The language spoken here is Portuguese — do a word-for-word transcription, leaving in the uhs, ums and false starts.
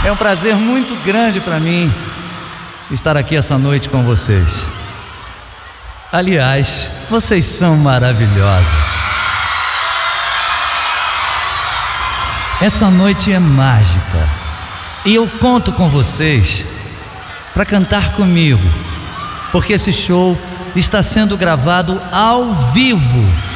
É um prazer muito grande para mim estar aqui essa noite com vocês. Aliás, vocês são maravilhosos. Essa noite é mágica e eu conto com vocês para cantar comigo, porque esse show está sendo gravado ao vivo